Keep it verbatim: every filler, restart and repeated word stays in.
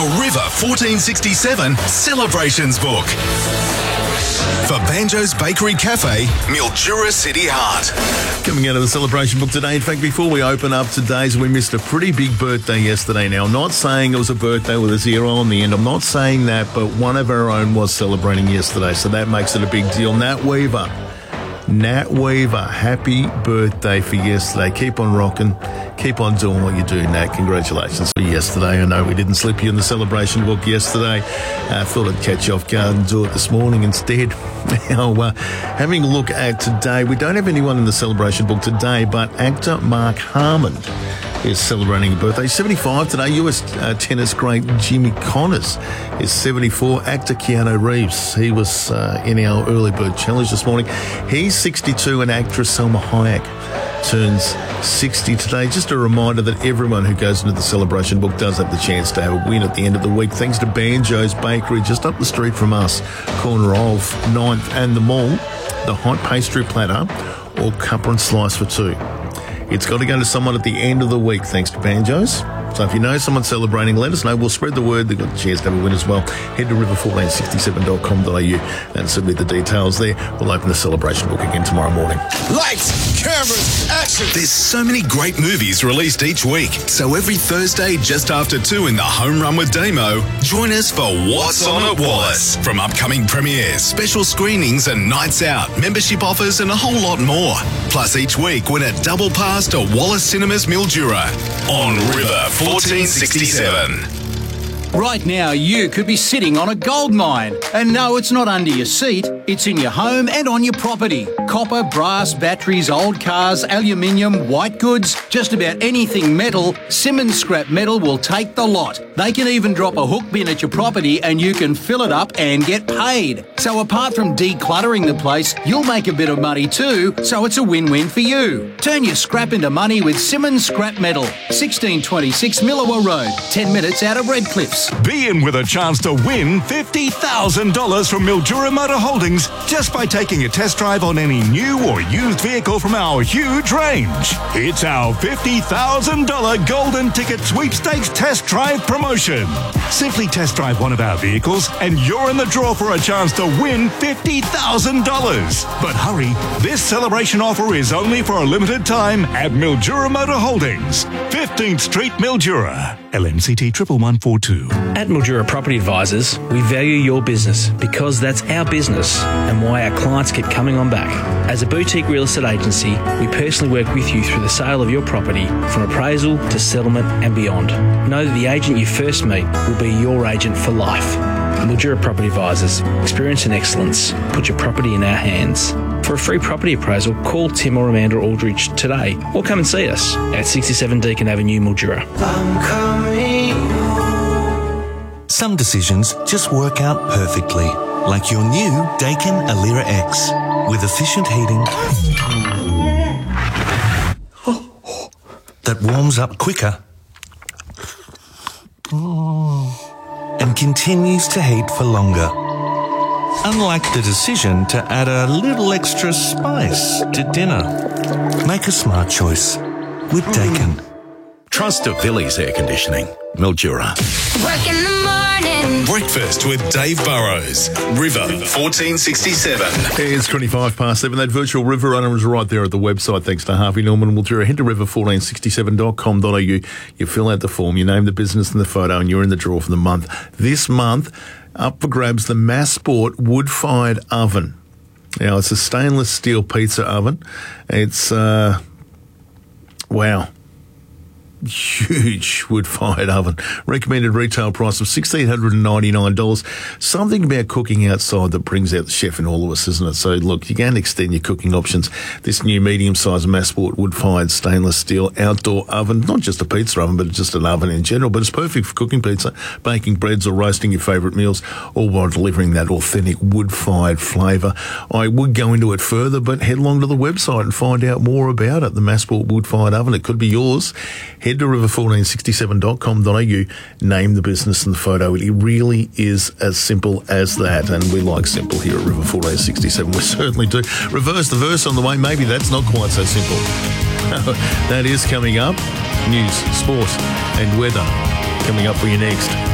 The River fourteen sixty-seven Celebrations Book. For Banjo's Bakery Cafe, Mildura City Heart. Coming out of the celebration book today. In fact, before we open up today's, we missed a pretty big birthday yesterday. Now, I'm not saying it was a birthday with a zero on the end. I'm not saying that, but one of our own was celebrating yesterday, so that makes it a big deal. Nat Weaver. Nat Weaver, happy birthday for yesterday. Keep on rocking. Keep on doing what you do, Nat. Congratulations for yesterday. I know we didn't slip you in the celebration book yesterday. I uh, thought I'd catch you off guard and do it this morning instead. Now, uh, having a look at today, we don't have anyone in the celebration book today, but actor Mark Harmon is celebrating a birthday. seventy-five today. U S uh, tennis great Jimmy Connors is seventy-four. Actor Keanu Reeves, he was uh, in our early bird challenge this morning. He's sixty-two, and actress Salma Hayek turns sixty today. Just a reminder that everyone who goes into the celebration book does have the chance to have a win at the end of the week, thanks to Banjo's Bakery just up the street from us, corner of ninth and the Mall. The hot pastry platter or cuppa and slice for two. It's got to go to someone at the end of the week, thanks to Banjo's. So if you know someone celebrating, let us know. We'll spread the word. They've got the chance to have a win as well. Head to river fourteen sixty-seven dot com dot a u and submit the details there. We'll open the celebration book again tomorrow morning. Lights, cameras, action. There's so many great movies released each week. So every Thursday just after two in the Home Run with Damo, join us for What's On at Wallace. From upcoming premieres, special screenings and nights out, membership offers and a whole lot more. Plus each week win a double pass to Wallace Cinemas Mildura on River fourteen sixty-seven. Right now, you could be sitting on a gold mine. And no, it's not under your seat. It's in your home and on your property. Copper, brass, batteries, old cars, aluminium, white goods, just about anything metal, Simmons Scrap Metal will take the lot. They can even drop a hook bin at your property and you can fill it up and get paid. So apart from decluttering the place, you'll make a bit of money too, so it's a win-win for you. Turn your scrap into money with Simmons Scrap Metal. sixteen twenty-six Millawa Road, ten minutes out of Redcliffs. Be in with a chance to win fifty thousand dollars from Mildura Motor Holdings just by taking a test drive on any new or used vehicle from our huge range. It's our fifty thousand dollars Golden Ticket Sweepstakes Test Drive promotion. Simply test drive one of our vehicles and you're in the draw for a chance to win fifty thousand dollars. But hurry, this celebration offer is only for a limited time at Mildura Motor Holdings, fifteenth Street, Mildura. L M C T one one one four two. At Mildura Property Advisors, we value your business because that's our business and why our clients keep coming on back. As a boutique real estate agency, we personally work with you through the sale of your property, from appraisal to settlement and beyond. Know that the agent you first meet will be your agent for life. Mildura Property Advisors, experience and excellence. Put your property in our hands. For a free property appraisal, call Tim or Amanda Aldridge today or come and see us at sixty-seven Deakin Avenue, Mildura. I'm coming home. Some decisions just work out perfectly, like your new Daikin Alira X with efficient heating that warms up quicker and continues to heat for longer. Unlike the decision to add a little extra spice to dinner. Make a smart choice with Daikin. Trust of Villiers Air Conditioning, Mildura. Work in the morning. Breakfast with Dave Burrows, River fourteen sixty-seven. It's twenty-five past seven. That virtual river runner is right there at the website, thanks to Harvey Norman and Mildura. Head to river fourteen sixty-seven dot com dot a u. You fill out the form, you name the business in the photo, and you're in the draw for the month. This month, up for grabs, the Massport wood-fired oven. Now, it's a stainless steel pizza oven. It's, uh, wow. Huge wood-fired oven. Recommended retail price of one thousand six hundred ninety-nine dollars. Something about cooking outside that brings out the chef in all of us, isn't it? So, look, you can extend your cooking options. This new medium-sized Massport wood-fired stainless steel outdoor oven, not just a pizza oven, but just an oven in general, but it's perfect for cooking pizza, baking breads or roasting your favourite meals, all while delivering that authentic wood-fired flavour. I would go into it further, but head along to the website and find out more about it. The Massport wood-fired oven, it could be yours. Head to river fourteen sixty-seven dot com dot a u, name the business in the photo. It really is as simple as that, and we like simple here at River fourteen sixty-seven. We certainly do. Reverse the verse on the way. Maybe that's not quite so simple. That is coming up. News, sport and weather coming up for you next.